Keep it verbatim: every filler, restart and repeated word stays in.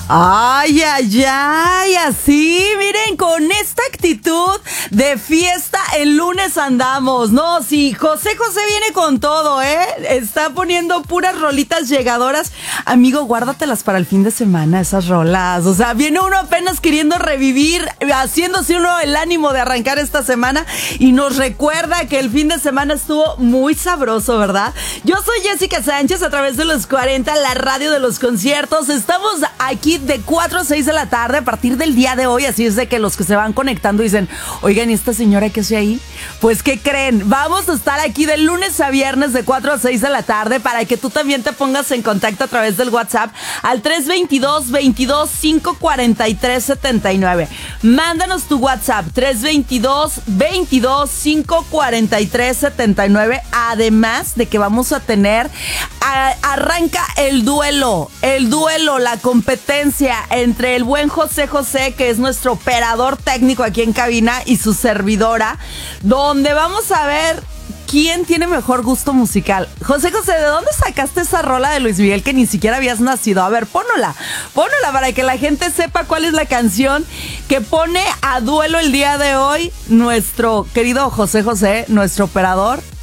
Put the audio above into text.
Ay, ay, ay, así, miren, con esta actitud de fiesta el lunes andamos. No, sí, José José viene con todo, ¿eh? Está poniendo puras rolitas llegadoras. Amigo, guárdatelas para el fin de semana, esas rolas. O sea, viene uno apenas queriendo revivir, haciéndose uno el ánimo de arrancar esta semana y nos recuerda que el fin de semana estuvo muy sabroso, ¿verdad? Yo soy Jessica Sánchez a través de los cuarenta, la radio de los conciertos. Estamos aquí de cuatro a seis de la tarde a partir del día de hoy, así es de que los que se van conectando dicen, oigan, ¿y esta señora qué hace ahí? Pues, ¿qué creen? Vamos a estar aquí de lunes a viernes de cuatro a seis de la tarde para que tú también te pongas en contacto a través del WhatsApp al tres veintidós, veintidós, cinco cuarenta y tres, setenta y nueve. Mándanos tu WhatsApp tres veintidós, veintidós, cinco cuarenta y tres, setenta y nueve. Además de que vamos a tener, a, arranca el duelo, el duelo, la competencia entre el buen José José, que es nuestro operador técnico aquí en cabina, y su servidora, donde vamos a ver quién tiene mejor gusto musical. José José, ¿de dónde sacaste esa rola de Luis Miguel que ni siquiera habías nacido? A ver, pónola, pónola para que la gente sepa cuál es la canción que pone a duelo el día de hoy nuestro querido José José, nuestro operador